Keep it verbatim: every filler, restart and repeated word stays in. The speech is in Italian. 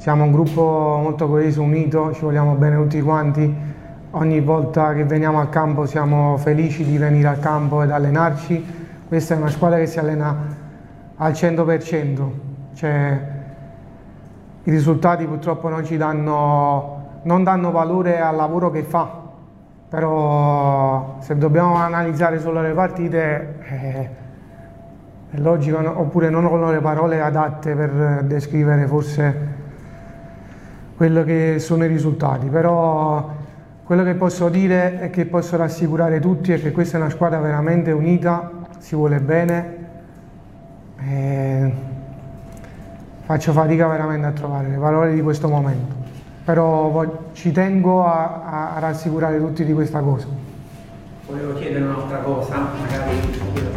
siamo un gruppo molto coeso, unito, ci vogliamo bene tutti quanti. Ogni volta che veniamo al campo siamo felici di venire al campo ed allenarci. Questa è una squadra che si allena al cento per cento, cioè, i risultati purtroppo non ci danno, non danno valore al lavoro che fa, però se dobbiamo analizzare solo le partite eh, è logico, no? Oppure non ho le parole adatte per descrivere forse quello che sono i risultati, però quello che posso dire e che posso rassicurare tutti è che questa è una squadra veramente unita, si vuole bene e faccio fatica veramente a trovare le parole di questo momento, però voglio, ci tengo a, a rassicurare tutti di questa cosa. Volevo chiedere un'altra cosa, magari